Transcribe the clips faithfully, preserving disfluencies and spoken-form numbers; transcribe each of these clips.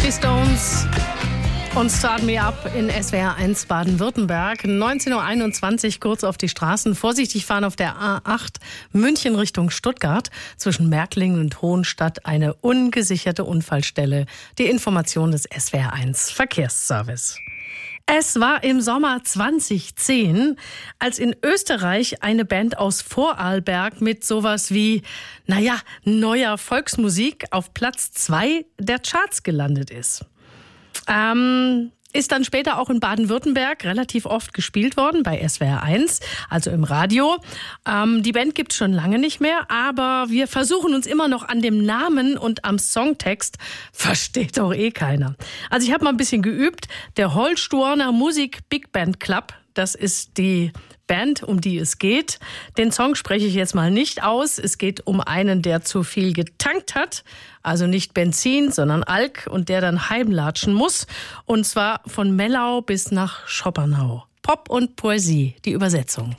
Die Stones und Start Me Up in S W R eins Baden-Württemberg. neunzehn Uhr einundzwanzig, kurz auf die Straßen. Vorsichtig fahren auf der A acht München Richtung Stuttgart. Zwischen Märklingen und Hohenstadt eine ungesicherte Unfallstelle. Die Information des S W R eins Verkehrsservice. Es war im Sommer zweitausendzehn, als in Österreich eine Band aus Vorarlberg mit sowas wie, naja, neuer Volksmusik auf Platz zwei der Charts gelandet ist. Ähm, ist dann später auch in Baden-Württemberg relativ oft gespielt worden, bei S W R eins, also im Radio. Ähm, die Band gibt's schon lange nicht mehr, aber wir versuchen uns immer noch an dem Namen und am Songtext. Versteht doch eh keiner. Also ich habe mal ein bisschen geübt. Der Holstuerner Musik Big Band Club, das ist die Band, um die es geht. Den Song spreche ich jetzt mal nicht aus. Es geht um einen, der zu viel getankt hat. Also nicht Benzin, sondern Alk und der dann heimlatschen muss. Und zwar von Mellau bis nach Schoppernau. Pop und Poesie, die Übersetzung.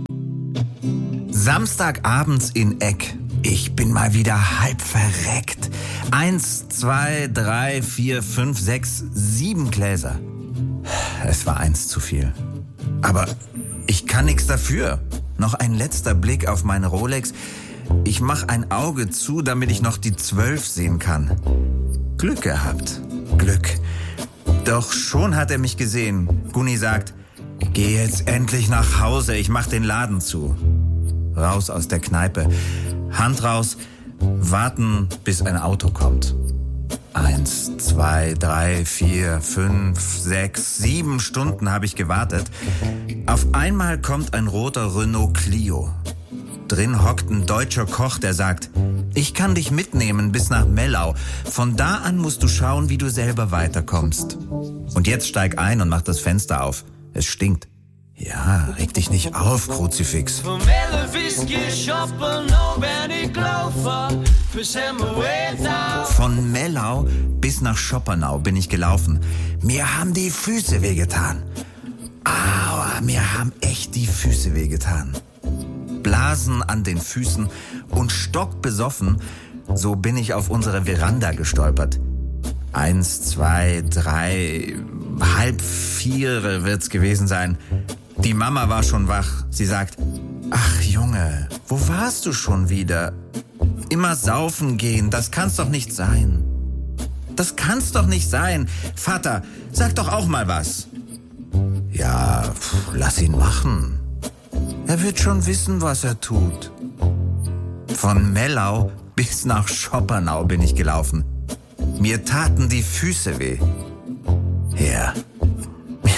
Samstagabends in Eck. Ich bin mal wieder halb verreckt. Eins, zwei, drei, vier, fünf, sechs, sieben Gläser. Es war eins zu viel. Aber ich kann nichts dafür. Noch ein letzter Blick auf meine Rolex. Ich mach ein Auge zu, damit ich noch die zwölf sehen kann. Glück gehabt. Glück. Doch schon hat er mich gesehen. Gunni sagt, geh jetzt endlich nach Hause, ich mach den Laden zu. Raus aus der Kneipe. Hand raus, warten, bis ein Auto kommt. Eins, zwei, drei, vier, fünf, sechs, sieben Stunden habe ich gewartet. Auf einmal kommt ein roter Renault Clio. Drin hockt ein deutscher Koch, der sagt, ich kann dich mitnehmen bis nach Mellau. Von da an musst du schauen, wie du selber weiterkommst. Und jetzt steig ein und mach das Fenster auf. Es stinkt. Ja, reg dich nicht auf, Kruzifix. Vom elf is Schoppernau ben ik laufen, bis Hemmerwedau. Von Mellau bis nach Schoppernau bin ich gelaufen. Mir haben die Füße wehgetan. Aua, mir haben echt die Füße wehgetan. Blasen an den Füßen und stockbesoffen, so bin ich auf unsere Veranda gestolpert. Eins, zwei, drei, halb vier wird's gewesen sein. Die Mama war schon wach. Sie sagt, ach Junge, wo warst du schon wieder? Immer saufen gehen, das kann's doch nicht sein. Das kann's doch nicht sein. Vater, sag doch auch mal was. Ja, pf, lass ihn machen. Er wird schon wissen, was er tut. Von Mellau bis nach Schoppernau bin ich gelaufen. Mir taten die Füße weh. Ja.